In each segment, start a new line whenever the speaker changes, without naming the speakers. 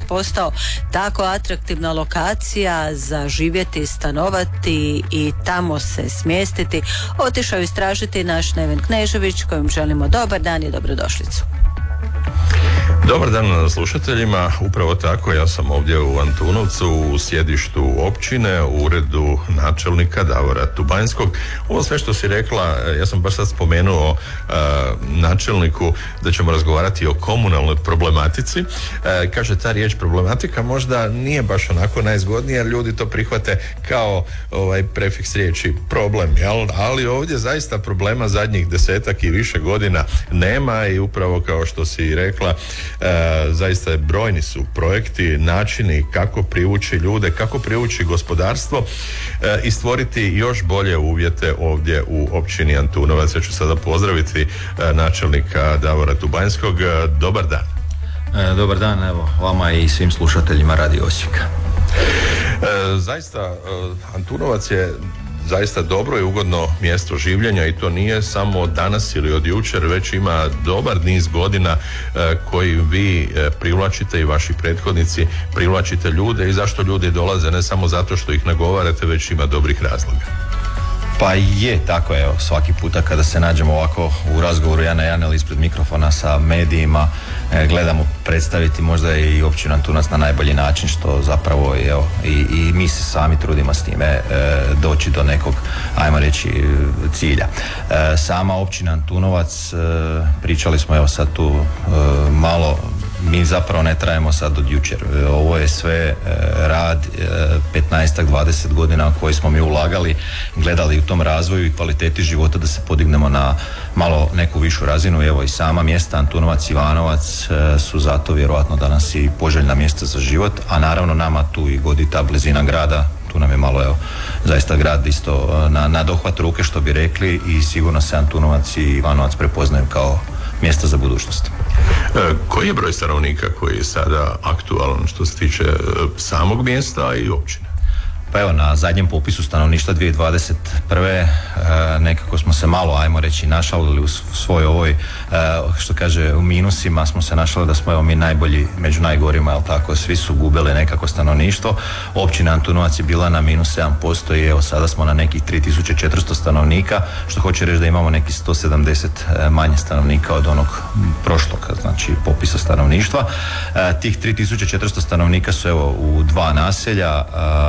postao tako atraktivna lokacija za živjeti, stanovati i tamo se smjestiti, otišao istražiti naš Neven Knežević, kojem želimo dobar dan i dobrodošlicu.
Dobar dan slušateljima, upravo tako, ja sam ovdje u Antunovcu, u sjedištu općine, u uredu načelnika Davora Tubanjskog. Ovo sve što si rekla, ja sam baš sad spomenuo načelniku da ćemo razgovarati o komunalnoj problematici. Kaže, ta riječ problematika možda nije baš onako najzgodnija, jer ljudi to prihvate kao prefiks riječi problem, ali ovdje zaista problema zadnjih 10-ak i više godina nema i upravo kao što si rekla, zaista brojni su projekti, načini kako privući ljude, kako privući gospodarstvo i stvoriti još bolje uvjete ovdje u općini Antunovac. Ja ću sada pozdraviti načelnika Davora Tubanjskog. Dobar dan.
Dobar dan, evo, vama i svim slušateljima Radio Osijeka.
Zaista, Antunovac je zaista dobro i ugodno mjesto življenja i to nije samo danas ili od jučer, već ima dobar niz godina koji vi privlačite i vaši prethodnici privlačite ljude i zašto ljudi dolaze ne samo zato što ih nagovarate, već ima dobrih razloga.
Pa je, tako je, svaki puta kada se nađemo ovako u razgovoru jedan na jedan ili ispred mikrofona sa medijima, gledamo predstaviti možda i općinu Antunovac na najbolji način, što zapravo i mi se sami trudimo s time doći do nekog, ajmo reći, cilja. Sama općina Antunovac, pričali smo evo sad tu malo, mi zapravo ne trajemo sad od jučer. Ovo je sve rad 15-20 godina koji smo mi ulagali, gledali u tom razvoju i kvaliteti života da se podignemo na malo neku višu razinu. Evo i sama mjesta Antunovac, Ivanovac su zato vjerojatno danas i poželjna mjesta za život, a naravno nama tu i godi ta blizina grada. Tu nam je malo, zaista grad isto na dohvat ruke, što bi rekli, i sigurno se Antunovac i Ivanovac prepoznaju kao mjesta za budućnost.
Koji je broj stanovnika koji je sada aktualan što se tiče samog mjesta i općine?
Pa evo, na zadnjem popisu stanovništva 2021. Nekako smo se malo, ajmo reći, našalili u svoj ovoj, što kaže, u minusima smo se našali da smo mi najbolji među najgorima, jel tako, svi su gubili nekako stanovništvo. Općina Antunovac je bila na minus 7% i evo sada smo na nekih 3400 stanovnika, što hoće reći da imamo nekih 170 manje stanovnika od onog prošlog, znači popisa stanovništva. Tih 3400 stanovnika su evo u 2 naselja.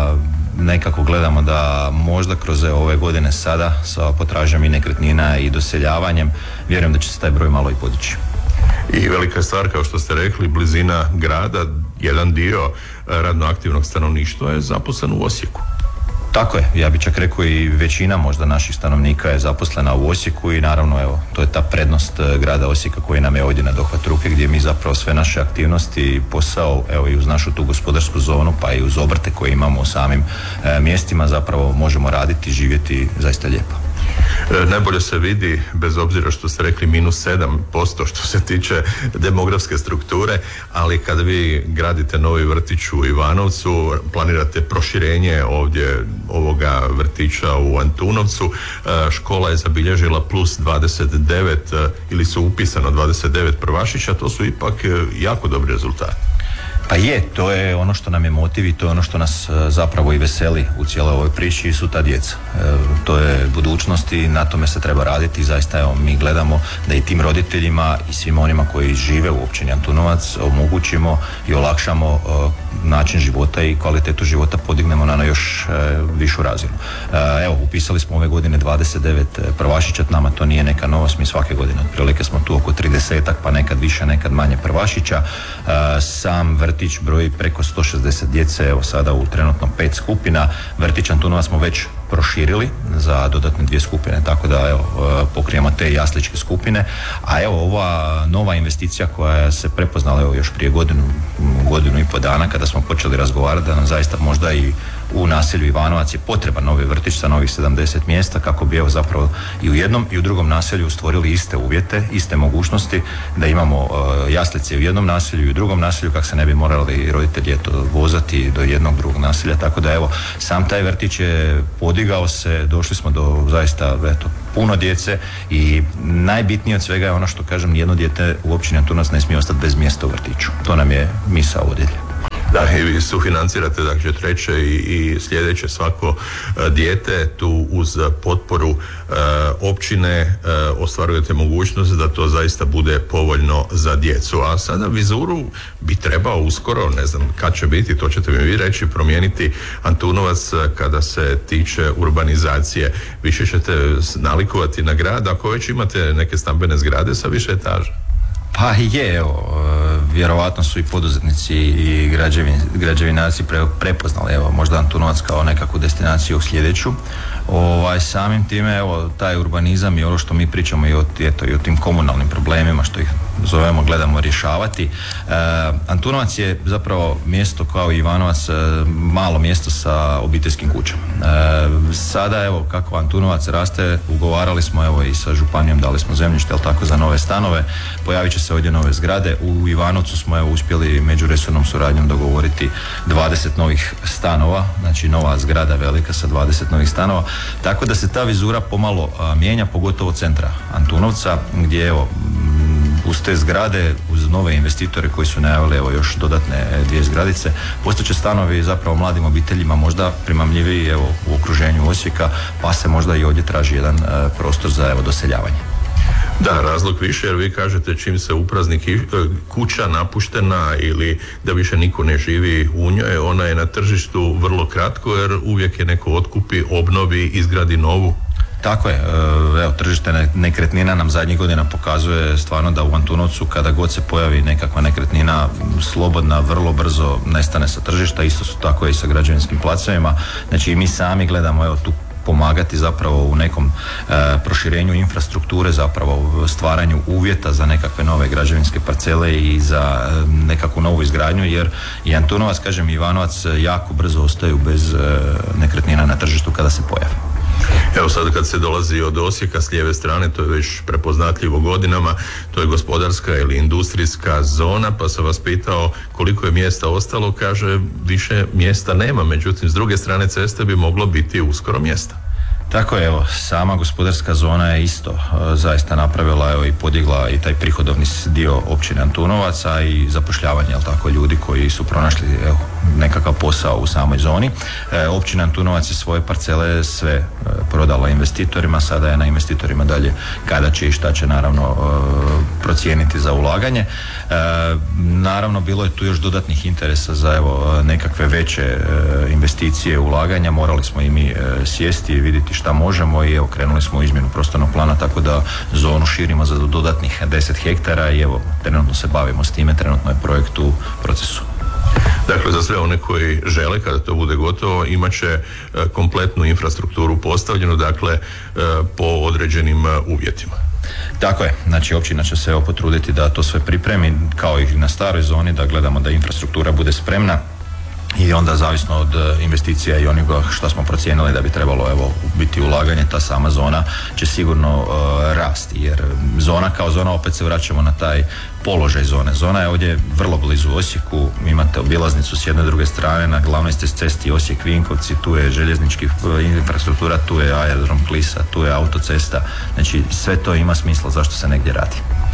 Nekako gledamo da možda kroz ove godine sada sa potražnjom i nekretnina i doseljavanjem, vjerujem da će se taj broj malo i podići.
I velika stvar, kao što ste rekli, blizina grada, jedan dio radno aktivnog stanovništva je zaposlen u Osijeku.
Tako je, ja bih čak rekao i većina možda naših stanovnika je zaposlena u Osijeku i naravno evo, to je ta prednost grada Osijeka koji nam je ovdje na dohvat ruke, gdje mi zapravo sve naše aktivnosti i posao, evo i uz našu tu gospodarsku zonu pa i uz obrte koje imamo u samim mjestima zapravo možemo raditi i živjeti zaista lijepo.
Najbolje se vidi, bez obzira što ste rekli minus 7% što se tiče demografske strukture, ali kada vi gradite novi vrtić u Ivanovcu, planirate proširenje ovdje ovoga vrtića u Antunovcu, škola je zabilježila plus 29 ili su upisano 29 prvašića, to su ipak jako dobri rezultati.
Pa je, to je ono što nam je motiv i to je ono što nas zapravo i veseli u cijeloj ovoj priči, su ta djeca. To je budućnost i na tome se treba raditi i zaista evo, mi gledamo da i tim roditeljima i svima onima koji žive u općini Antunovac omogućimo i olakšamo način života i kvalitetu života podignemo na još višu razinu. Evo, upisali smo ove godine 29 prvašića, nama to nije neka novost, mi svake godine otprilike smo tu oko 30-ak, pa nekad više, nekad manje prvašića. Sam vrtić broji preko 160 djece, evo sada u trenutno 5 skupina. Vrtić Antunovac smo već proširili za dodatne 2 skupine, tako da evo, pokrijemo te jasličke skupine. A evo ova nova investicija koja se prepoznala evo, još prije godinu i pol dana kada smo počeli razgovarati da nam zaista možda i u naselju Ivanovac je potreban novi vrtić sa novih 70 mjesta kako bi evo zapravo i u jednom i u drugom naselju stvorili iste uvjete, iste mogućnosti da imamo jaslice u jednom naselju i u drugom naselju kako se ne bi morali roditelji vozati do jednog drugog naselja, tako da evo sam taj vrtić je podigao se, došli smo do zaista puno djece i najbitnije od svega je ono što kažem, nijedno dijete u općini Antunovac ne smije ostati bez mjesta u vrtiću. To nam je misao vodilja.
Da, i vi sufinancirate dakle treće i sljedeće svako dijete, tu uz potporu općine ostvarujete mogućnost da to zaista bude povoljno za djecu. A sada vizuru bi trebao uskoro, ne znam kad će biti, to ćete mi vi reći, promijeniti Antunovac kada se tiče urbanizacije. Više ćete nalikovati na grad, ako već imate neke stambene zgrade sa više etaža.
Pa je, evo, vjerovatno su i poduzetnici i građevinarci prepoznali, evo, možda Antunovac kao nekakvu destinaciju sljedeću. Samim time, evo, taj urbanizam i ono što mi pričamo i o tim komunalnim problemima, što ih zovemo, gledamo rješavati. Antunovac je zapravo mjesto kao i Ivanovac, malo mjesto sa obiteljskim kućama. Sada, evo, kako Antunovac raste, ugovarali smo, evo, i sa županijom, dali smo zemljište, ali tako, za nove stanove, pojavit će se ovdje nove zgrade. U Ivanovcu smo, evo, uspjeli međuresornom suradnjom dogovoriti 20 novih stanova, znači nova zgrada velika sa 20 novih stanova, tako da se ta vizura pomalo mijenja, pogotovo centra Antunovca, gdje, evo, uz te zgrade, uz nove investitore koji su najavili, evo, još dodatne 2 zgradice, postaće stanovi zapravo mladim obiteljima možda primamljiviji, evo, u okruženju Osijeka, pa se možda i ovdje traži jedan prostor za, evo, doseljavanje.
Da, razlog više, jer vi kažete čim se uprazni kuća napuštena ili da više niko ne živi u njoj, ona je na tržištu vrlo kratko, jer uvijek je neko otkupi, obnovi, izgradi novu.
Tako je, evo, tržište nekretnina nam zadnjih godina pokazuje stvarno da u Antunovcu kada god se pojavi nekakva nekretnina slobodna, vrlo brzo nestane sa tržišta, isto su tako i sa građevinskim placevima. Znači i mi sami gledamo, evo, tu pomagati zapravo u nekom proširenju infrastrukture, zapravo stvaranju uvjeta za nekakve nove građevinske parcele i za nekakvu novu izgradnju, jer i Antunovac, kažem, i Ivanovac jako brzo ostaju bez nekretnina na tržištu kada se pojave.
Evo sad kad se dolazi od Osijeka s lijeve strane, to je već prepoznatljivo godinama, to je gospodarska ili industrijska zona, pa sam vas pitao koliko je mjesta ostalo, kaže više mjesta nema, međutim s druge strane ceste bi moglo biti uskoro mjesta.
Tako je, evo, sama gospodarska zona je isto zaista napravila, evo, i podigla i taj prihodovni dio općine Antunovac, a i zapošljavanje, jel tako, ljudi koji su pronašli, evo, nekakav posao u samoj zoni. Općina Antunovac je svoje parcele sve prodala investitorima, sada je na investitorima dalje kada će i šta će, naravno, procijeniti za ulaganje. Naravno, bilo je tu još dodatnih interesa za, evo, nekakve veće investicije, ulaganja. Morali smo i mi sjesti i vidjeti šta možemo i, evo, krenuli smo u izmjenu prostornog plana, tako da zonu širimo za dodatnih 10 hektara i, evo, trenutno se bavimo s time, trenutno je projekt u procesu.
Dakle, za sve one koji žele, kada to bude gotovo, imat će kompletnu infrastrukturu postavljenu, dakle, po određenim uvjetima.
Tako je, znači općina će se, evo, potruditi da to sve pripremi, kao i na staroj zoni, da gledamo da infrastruktura bude spremna i onda zavisno od investicija i onoga što smo procijenili da bi trebalo, evo, biti ulaganje, ta sama zona će sigurno rasti, jer zona kao zona, opet se vraćamo na taj položaj zone. Zona je ovdje vrlo blizu Osijeku, imate obilaznicu s jedne i druge strane, na glavnoj cesti Osijek-Vinkovci, tu je željeznički infrastruktura, tu je aerodrom Klisa, tu je autocesta, znači sve to ima smisla zašto se negdje radi.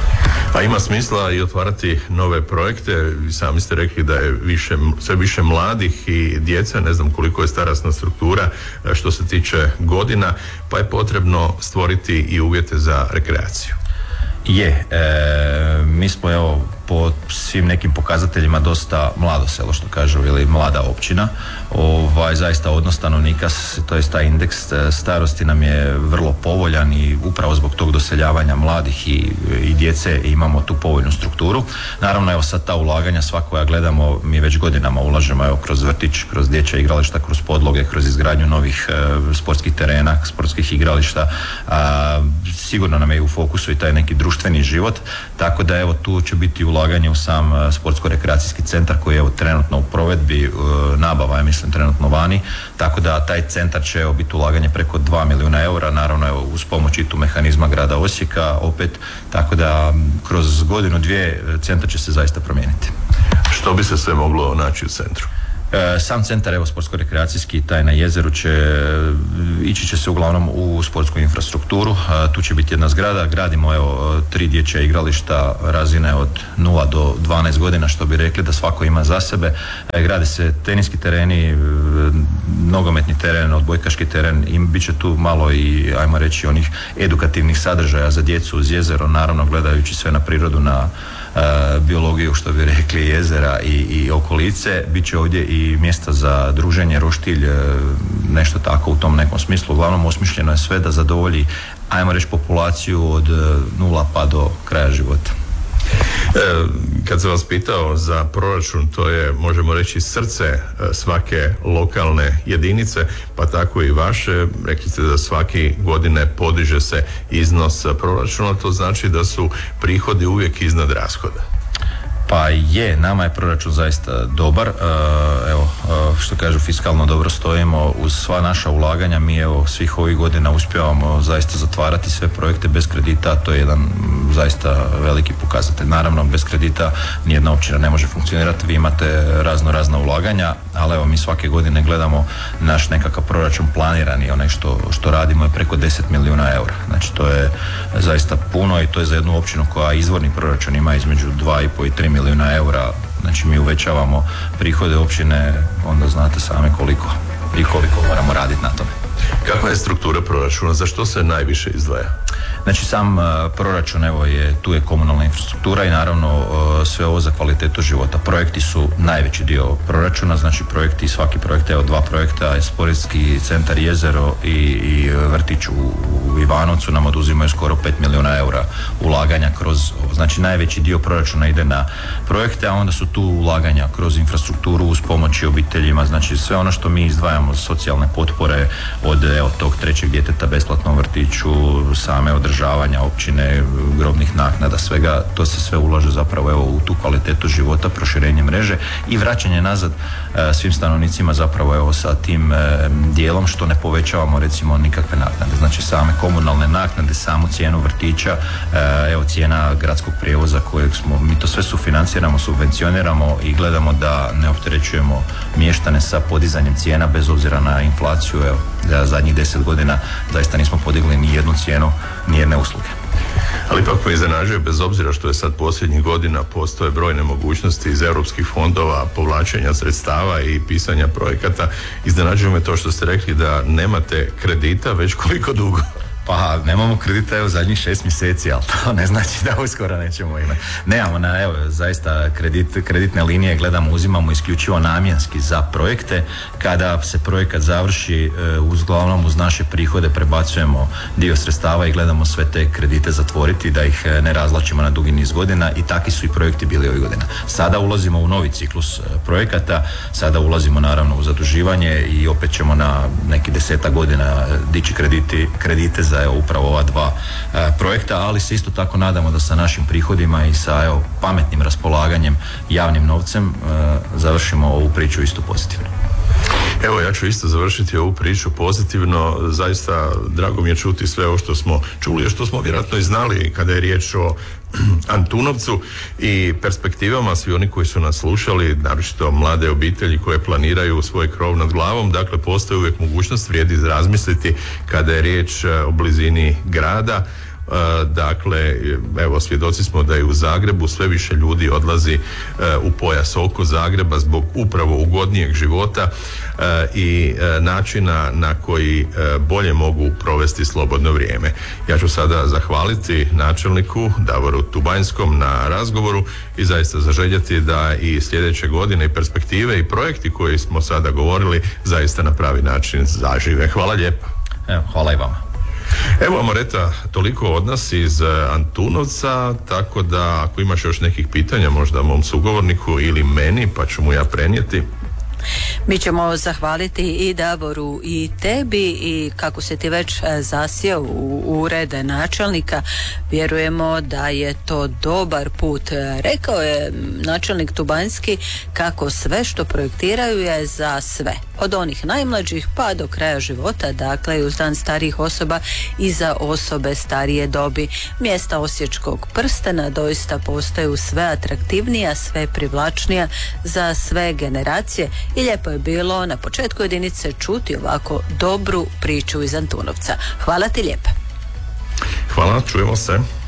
A ima smisla i otvarati nove projekte, vi sami ste rekli da je sve više mladih i djece, ne znam koliko je starosna struktura što se tiče godina, pa je potrebno stvoriti i uvjete za rekreaciju.
Mi smo, evo, po svim nekim pokazateljima dosta mlado selo, što kažu, ili mlada općina. Zaista odnos stanovnika, to je taj indeks starosti nam je vrlo povoljan i upravo zbog tog doseljavanja mladih i djece imamo tu povoljnu strukturu. Naravno, evo, sad ta ulaganja svakoja gledamo, mi već godinama ulažemo, evo, kroz vrtić, kroz dječja igrališta, kroz podloge, kroz izgradnju novih sportskih terena, sportskih igrališta. Sigurno nam je u fokusu i taj neki društveni život, tako da, evo, tu će biti ulaganje u sam sportsko-rekreacijski centar koji je, evo, trenutno u provedbi, nabava je, mislim, trenutno vani, tako da taj centar će, evo, biti ulaganje preko 2 milijuna eura, naravno, evo, uz pomoć i tu mehanizma grada Osijeka opet, tako da kroz godinu, dvije centar će se zaista promijeniti.
Što bi se sve moglo naći u centru?
Sam centar, evo, sportsko-rekreacijski, taj na jezeru ići će se uglavnom u sportsku infrastrukturu. Tu će biti jedna zgrada, gradimo 3 dječja igrališta razine od 0 do 12 godina, što bi rekli da svako ima za sebe. Grade se teniski tereni, nogometni teren, odbojkaški teren, i bit će tu malo i, ajmo reći, onih edukativnih sadržaja za djecu uz jezero, naravno gledajući sve na prirodu, na biologiju, što bi rekli, jezera i okolice. Biće ovdje i mjesta za druženje, roštilj, nešto tako u tom nekom smislu. Uglavnom osmišljeno je sve da zadovolji, ajmo reći, populaciju od 0 pa do kraja života.
Kad sam vas pitao za proračun, to je, možemo reći, srce svake lokalne jedinice, pa tako i vaše. Rekli ste da svake godine podiže se iznos proračuna, to znači da su prihodi uvijek iznad rashoda.
Pa je, nama je proračun zaista dobar, što kažu, fiskalno dobro stojimo. Uz sva naša ulaganja mi svih ovih godina uspijevamo zaista zatvarati sve projekte bez kredita, to je jedan zaista veliki pokazatelj. Naravno, bez kredita nijedna općina ne može funkcionirati, vi imate razna ulaganja, ali mi svake godine gledamo naš nekakav proračun planirani, onaj što radimo je preko 10 milijuna eura. Znači, to je zaista puno i to je za jednu općinu koja izvorni proračun ima između 2,5 i 3 milijuna eura. Znači, mi uvećavamo prihode općine, onda znate same koliko moramo raditi na tome.
Kakva je struktura proračuna? Za što se najviše izdvaja?
Znači, sam proračun, tu je komunalna infrastruktura i naravno sve ovo za kvalitetu života. Projekti su najveći dio proračuna, znači svaki projekt, 2 projekta, sportski centar Jezero i vrtić u Ivanovcu nam oduzimaju skoro 5 milijuna eura ulaganja znači najveći dio proračuna ide na projekte, a onda su tu ulaganja kroz infrastrukturu uz pomoći obiteljima, znači sve ono što mi izdvajamo, socijalne potpore, od tog 3. djeteta besplatnom vrtiću, same održavanja općine, grobnih naknada, svega, to se sve ulaže zapravo u tu kvalitetu života, proširenje mreže i vraćanje nazad svim stanovnicima zapravo sa tim dijelom što ne povećavamo recimo nikakve naknade, znači same komunalne naknade, samu cijenu vrtića, cijena gradskog prijevoza kojeg mi to sve sufinanciramo, subvencioniramo i gledamo da ne opterećujemo mještane sa podizanjem cijena bez obzira na inflaciju. Za zadnjih 10 godina zaista nismo podigli ni jednu cijenu, ni jedne usluge.
Ali ipak me iznenađuje, bez obzira što je sad posljednjih godina postoje brojne mogućnosti iz europskih fondova, povlačenja sredstava i pisanja projekata, iznenađuje me to što ste rekli da nemate kredita već koliko dugo?
Pa nemamo kredita zadnjih 6 mjeseci, ali to ne znači da uskoro nećemo imati. Nemamo zaista kreditne linije uzimamo isključivo namjenski za projekte. Kada se projekat završi, uglavnom uz naše prihode prebacujemo dio sredstava i gledamo sve te kredite zatvoriti, da ih ne razlačimo na dugi niz godina, i takvi su i projekti bili ovih godina. Sada ulazimo u novi ciklus projekata, sada ulazimo naravno u zaduživanje i opet ćemo na neki 10 godina dići kredite za upravo ova 2 projekta, ali se isto tako nadamo da sa našim prihodima i sa pametnim raspolaganjem javnim novcem završimo ovu priču isto pozitivno.
Evo, ja ću isto završiti ovu priču pozitivno. Zaista drago mi je čuti sve ovo što smo čuli, što smo vjerojatno i znali kada je riječ o Antunovcu i perspektivama. Svi oni koji su nas slušali, naročito mlade obitelji koje planiraju svoj krov nad glavom, dakle postoji uvijek mogućnost, vrijedi razmisliti kada je riječ o blizini grada. Dakle, evo, svjedoci smo da i u Zagrebu sve više ljudi odlazi u pojas oko Zagreba zbog upravo ugodnijeg života i načina na koji bolje mogu provesti slobodno vrijeme. Ja ću sada zahvaliti načelniku Davoru Tubanjskom na razgovoru i zaista zaželjeti da i sljedeće godine i perspektive i projekti koji smo sada govorili zaista na pravi način zažive. Hvala lijepa.
Hvala i vama.
Evo, Amoreta, toliko od nas iz Antunovca, tako da ako imaš još nekih pitanja možda mom sugovorniku ili meni, pa ću mu ja prenijeti.
Mi ćemo zahvaliti i Davoru i tebi, i kako se ti već zasjeo u urede načelnika, vjerujemo da je to dobar put. Rekao je načelnik Tubanjski kako sve što projektiraju je za sve, od onih najmlađih pa do kraja života, dakle i uz dan starijih osoba i za osobe starije dobi. Mjesta Osječkog prstena doista postaju sve atraktivnija, sve privlačnija za sve generacije i lijepo je bilo na početku jedinice čuti ovako dobru priču iz Antunovca. Hvala ti lijepa.
Hvala, čujemo se.